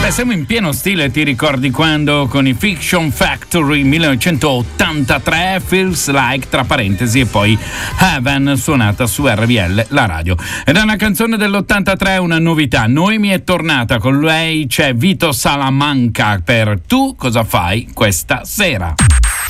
Beh, siamo in pieno stile, ti ricordi quando con i Fiction Factory 1983, Feels Like, tra parentesi, e poi Heaven, suonata su RBL, la radio. Ed è una canzone dell'83, una novità. Noemi è tornata, con lei c'è Vito Salamanca per Tu cosa fai questa sera.